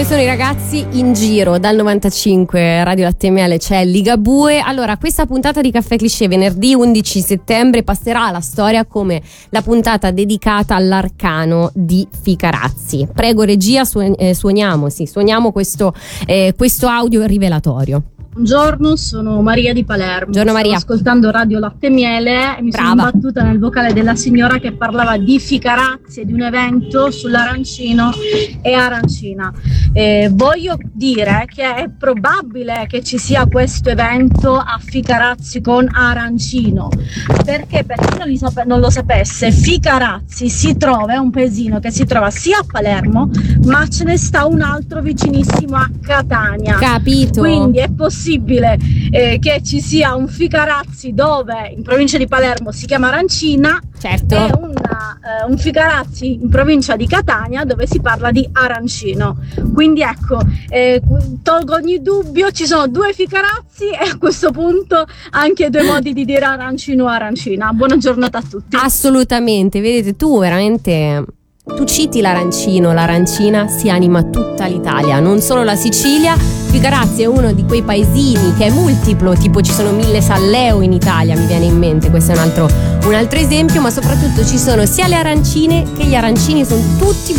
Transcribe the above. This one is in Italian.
sono i ragazzi in giro dal 95 Radio Latte Miele, c'è Ligabue. Allora, questa puntata di Caffè Cliché venerdì 11 settembre passerà alla storia come la puntata dedicata all'arcano di Ficarazzi. Prego regia, suoniamo questo audio rivelatorio. Buongiorno, sono Maria di Palermo. Buongiorno Maria. Stavo ascoltando Radio Latte Miele e mi sono imbattuta nel vocale della signora che parlava di Ficarazzi e di un evento sull'arancino e arancina. Voglio dire che è probabile che ci sia questo evento a Ficarazzi con arancino, perché per chi non lo sapesse, Ficarazzi è un paesino che si trova sia a Palermo, ma ce ne sta un altro vicinissimo a Catania. Capito? Quindi è possibile che ci sia un Ficarazzi dove in provincia di Palermo si chiama arancina, certo, e un Ficarazzi in provincia di Catania dove si parla di arancino. Quindi ecco, tolgo ogni dubbio, ci sono due Ficarazzi e a questo punto anche due modi di dire arancino o arancina. Buona giornata a tutti. Assolutamente, vedete, tu veramente... Tu citi l'arancino, l'arancina si anima tutta l'Italia, non solo la Sicilia. Ficarazzi è uno di quei paesini che è multiplo, tipo ci sono 1000 Salleo in Italia, mi viene in mente, questo è un altro esempio, ma soprattutto ci sono sia le arancine che gli arancini, sono tutti